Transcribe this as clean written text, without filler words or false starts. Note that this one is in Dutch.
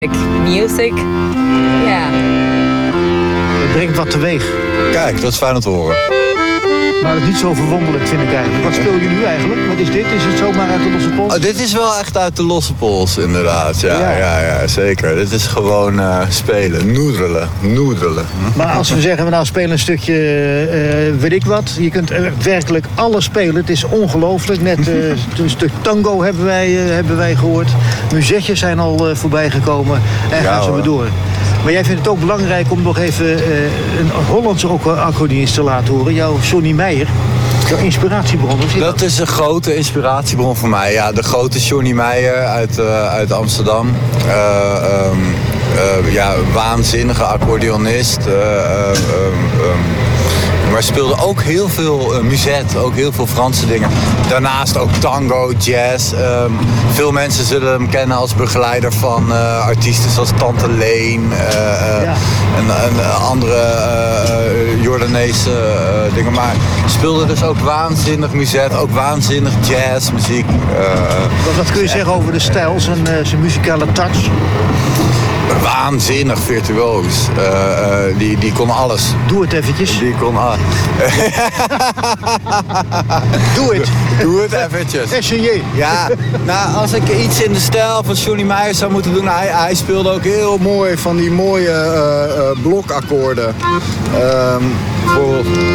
Music. Ja. Het brengt wat teweeg. Kijk, dat is fijn om te horen. Maar het is niet zo verwonderlijk, vind ik eigenlijk. Wat speel je nu eigenlijk? Wat is dit? Is het zomaar uit de losse pols? Oh, dit is wel echt uit de losse pols, inderdaad. Ja, zeker. Dit is gewoon spelen, noedelen. Maar als we zeggen, we nou spelen een stukje, weet ik wat. Je kunt werkelijk alles spelen. Het is ongelooflijk. Net een stuk tango hebben wij gehoord. Muzetjes zijn al voorbij gekomen. En gaan zo weer door. Maar jij vindt het ook belangrijk om nog even een Hollandse accordeonist te laten horen. Jouw Johnny Meijer. Jouw inspiratiebron. Dat is een grote inspiratiebron voor mij. Ja, de grote Johnny Meijer uit Amsterdam. Waanzinnige accordeonist. Maar speelde ook heel veel muziek, ook heel veel Franse dingen. Daarnaast ook tango, jazz. Veel mensen zullen hem kennen als begeleider van artiesten zoals Tante Leen. En andere Jordaanese dingen. Maar speelde dus ook waanzinnig muziek, ook waanzinnig jazzmuziek. Wat kun je zeggen over de stijl, zijn muzikale touch? Waanzinnig virtuoos. Die kon alles. Doe het eventjes. Die kon alles. Doe het eventjes. SJ. Ja, nou, als ik iets in de stijl van Johnny Meijer zou moeten doen... Hij speelde ook heel mooi van die mooie blokakkoorden.